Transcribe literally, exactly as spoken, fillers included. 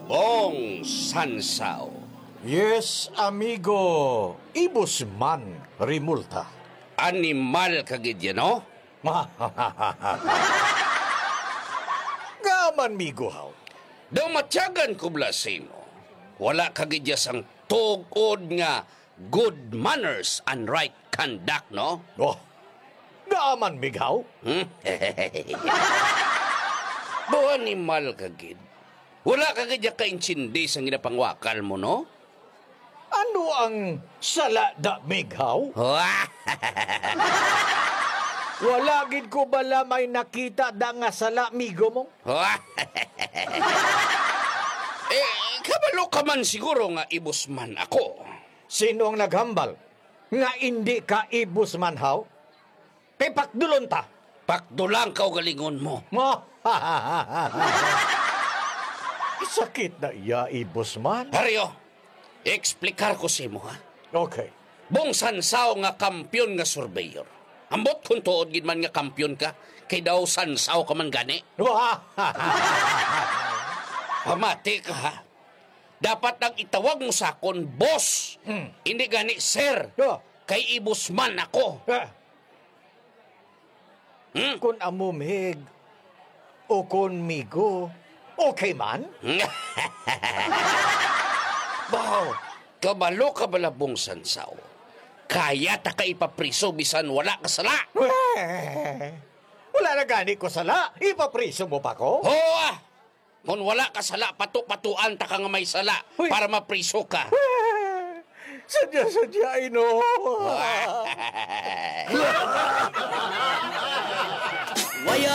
Bong Sansaw. Yes, amigo. Ibusman Rimulta. Animal kagid yan, no? Gaman, migo, haw. Daw matyagan ko blasimo. Wala kagid ang tugod nga good manners and right conduct, no? Oh, gaman, migaw. Hmm? Daw animal kagid. Wala kagid ya kaintindi sa ginapangwakal mo, no? Ano ang sala da migaw? Wala gid ko bala may nakita da nga sala, migo mo? Eh, kabalo ka man siguro nga ibusman ako. Sino ang naghambal? Nga hindi ka ibusman, haw? Kay pakdulon ta. Pakdulang ka o galingon mo. Sakit na iya, ibusman. Haryo, eksplikar ko si mo, ha? Okay. Bong Sansaw nga kampiyon nga surveyor. Ambot kung tuod gid man nga kampiyon ka, kay daw Sansaw ka man gani. Pamati ka, ha? Dapat nang itawag mo sa akon, boss. Hmm. Hindi gani, sir. Yeah. Kay ibusman ako. Eh, Hmm? Kung amumig o kung migo, okay man? Baw, kabalo ka bala Bong Sansaw. Kaya ta ka ipapriso bisan wala ka sala. Eh, wala na gani ko sala. Ipapriso mo pa ko? Hoa! Kung wala ka sala, patu-patuan ta ka nga may sala Uy. para mapriso ka. Eh, Sadya-sadya, ino. Waya